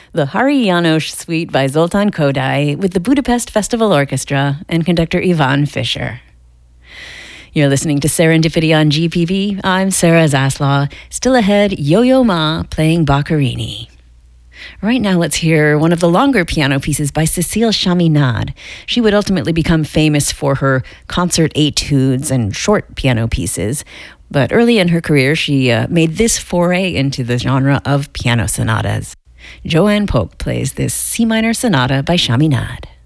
The Hari János Suite by Zoltán Kodály with the Budapest Festival Orchestra and conductor Ivan Fischer. You're listening to Serendipity on GPB. I'm Sarah Zaslaw. Still ahead, Yo-Yo Ma playing Boccherini. Right now, let's hear one of the longer piano pieces by Cécile Chaminade. She would ultimately become famous for her concert etudes and short piano pieces. But early in her career, she made this foray into the genre of piano sonatas. Joanne Polk plays this C minor sonata by Chaminade.